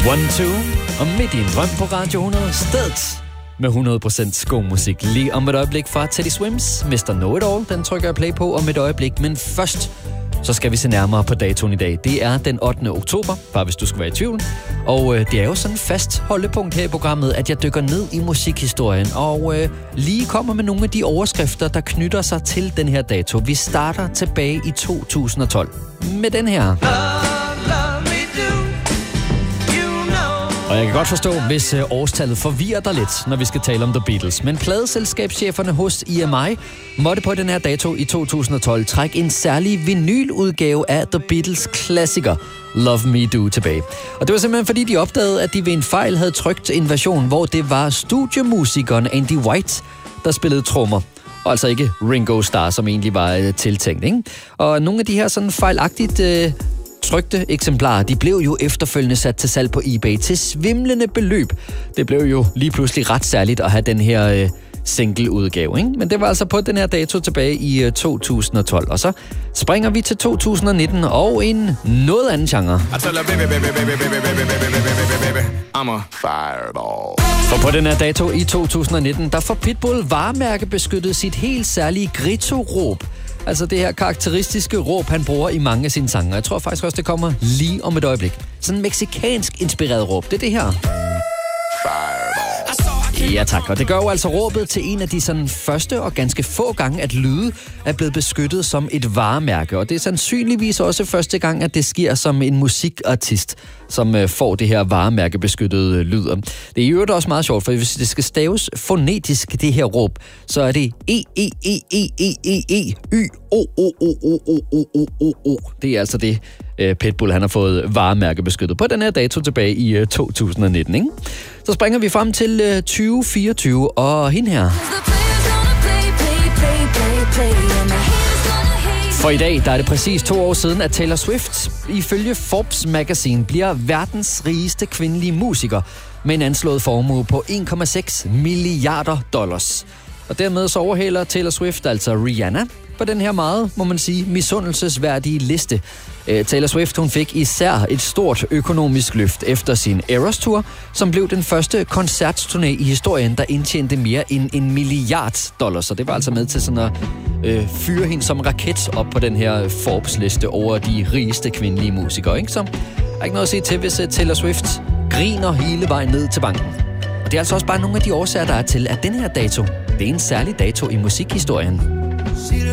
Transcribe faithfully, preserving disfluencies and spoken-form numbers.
One Two og Midt i en drøm på Radio hundrede, stedet med hundrede procent god musik. Lige om et øjeblik fra Teddy Swims, mister Know It All, den trykker jeg play på om et øjeblik. Men først, så skal vi se nærmere på datoen i dag. Det er den ottende oktober, bare hvis du skulle være i tvivl. Og øh, det er jo sådan et fast holdepunkt her i programmet, at jeg dykker ned i musikhistorien og øh, lige kommer med nogle af de overskrifter, der knytter sig til den her dato. Vi starter tilbage i to tusind og tolv med den her. Og jeg kan godt forstå, hvis øh, årstallet forvirrer dig lidt, når vi skal tale om The Beatles. Men pladeselskabscheferne hos E M I måtte på den her dato i to tusind og tolv trække en særlig vinyludgave af The Beatles klassiker Love Me Do tilbage. Og det var simpelthen fordi, de opdagede, at de ved en fejl havde trykt en version, hvor det var studiemusikeren Andy White, der spillede trommer. Og altså ikke Ringo Starr, som egentlig var øh, tiltænkt, ikke? Og nogle af de her sådan fejlagtigt Øh, trykte eksemplarer, de blev jo efterfølgende sat til salg på eBay til svimlende beløb. Det blev jo lige pludselig ret særligt at have den her øh, single-udgave, ikke? Men det var altså på den her dato tilbage i øh, to tusind og tolv. Og så springer vi til to tusind og nitten og en noget anden genre. For på den her dato i to tusind og nitten, der får Pitbull varemærke beskyttet sit helt særlige Grito-råb. Altså det her karakteristiske råb, han bruger i mange af sine sange. Og jeg tror faktisk også, det kommer lige om et øjeblik. Sådan en mexikansk inspireret råb. Det er det her. Ja tak, og det gør jo altså råbet til en af de sådan første og ganske få gange, at lyde er blevet beskyttet som et varemærke. Og det er sandsynligvis også første gang, at det sker som en musikartist, som øh, får det her varemærkebeskyttede lyd. Det er jo også meget sjovt, for hvis det skal staves fonetisk, det her råb, så er det E, E, E, E, E, E, E, Y, O, O, O, O, O, O, O, O, O. Det er altså det, øh, Pitbull han har fået varemærkebeskyttet på den her dato tilbage i øh, to tusind og nitten, ikke? Så springer vi frem til øh, tyve fireogtyve, og hende her. For i dag, der er det præcis to år siden, at Taylor Swift ifølge Forbes Magazine bliver verdens rigeste kvindelige musiker med en anslået formue på en komma seks milliarder dollars. Og dermed så overhaler Taylor Swift altså Rihanna på den her meget, må man sige, misundelsesværdige liste. Taylor Swift, hun fik især et stort økonomisk løft efter sin Eras Tour, som blev den første koncertturné i historien, der indtjente mere end en milliard dollars. Så det var altså med til sådan at øh, fyre hende som raket op på den her Forbes-liste over de rigeste kvindelige musikere, ikke? Så der er ikke noget at sige til, hvis Taylor Swift griner hele vejen ned til banken. Og det er altså også bare nogle af de årsager, der er til, at den her dato, det er en særlig dato i musikhistorien.